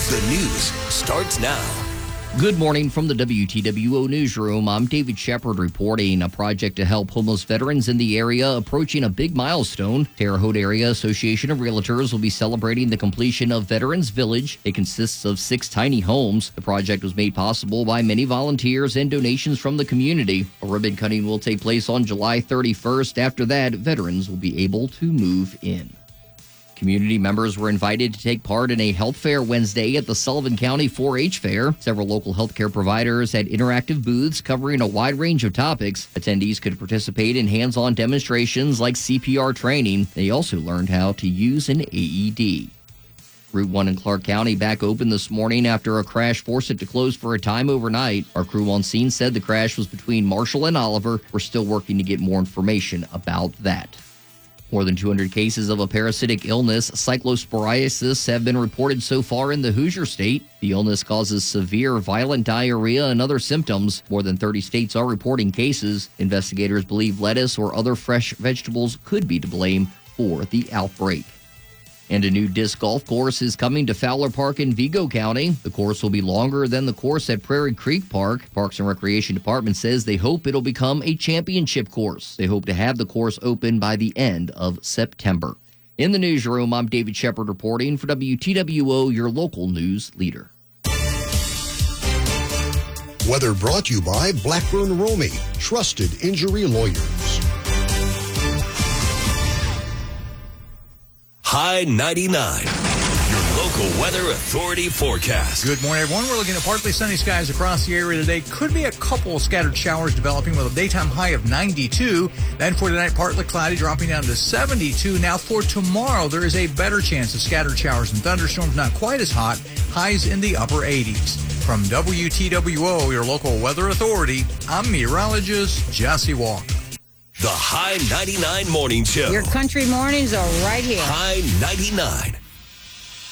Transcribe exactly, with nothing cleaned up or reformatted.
The news starts now. Good morning from the W T W O Newsroom. I'm David Shepard reporting. A project to help homeless veterans in the area approaching a big milestone. Terre Haute Area Association of Realtors will be celebrating the completion of Veterans Village. It consists of six tiny homes. The project was made possible by many volunteers and donations from the community. A ribbon cutting will take place on July thirty-first. After that, veterans will be able to move in. Community members were invited to take part in a health fair Wednesday at the Sullivan County four H Fair. Several local healthcare providers had interactive booths covering a wide range of topics. Attendees could participate in hands-on demonstrations like C P R training. They also learned how to use an A E D. Route one in Clark County back open this morning after a crash forced it to close for a time overnight. Our crew on scene said the crash was between Marshall and Oliver. We're still working to get more information about that. More than two hundred cases of a parasitic illness, cyclosporiasis, have been reported so far in the Hoosier State. The illness causes severe, violent diarrhea and other symptoms. More than thirty states are reporting cases. Investigators believe lettuce or other fresh vegetables could be to blame for the outbreak. And a new disc golf course is coming to Fowler Park in Vigo County. The course will be longer than the course at Prairie Creek Park. Parks and Recreation Department says they hope it'll become a championship course. They hope to have the course open by the end of September. In the newsroom, I'm David Shepard reporting for W T W O, your local news leader. Weather brought to you by Blackburn Romy, trusted injury lawyers. High ninety-nine, your local weather authority forecast. Good morning, everyone. We're looking at partly sunny skies across the area today. Could be a couple scattered showers developing with a daytime high of ninety-two. Then for tonight, partly cloudy, dropping down to seventy-two. Now for tomorrow, there is a better chance of scattered showers and thunderstorms, not quite as hot. Highs in the upper eighties. From W T W O, your local weather authority, I'm meteorologist Jesse Walker. The High ninety-nine Morning Show. Your country mornings are right here. High ninety-nine.